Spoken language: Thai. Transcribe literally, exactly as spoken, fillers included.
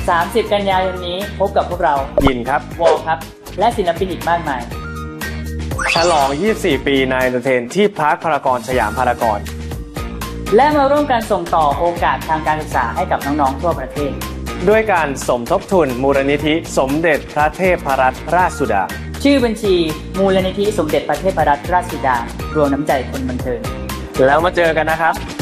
สามสิบ กันยายนนี้พบกับพวกเรายินครับวอลครับและศิลปินอีกมากมายฉลองยี่สิบสี่ปีนายเอนเตอร์เทนที่พาร์คพารากอนสยามพารากอนและมาร่วมกันส่งต่อโอกาสทางการศึกษาให้กับน้องๆทั่วประเทศด้วยการสมทบทุนมูลนิธิสมเด็จพระเทพรัตนราชสุดาชื่อบัญชีมูลนิธิสมเด็จพระเทพรัตนราชสุดารวมน้ำใจคนบันเทิงแล้วมาเจอกันนะครับ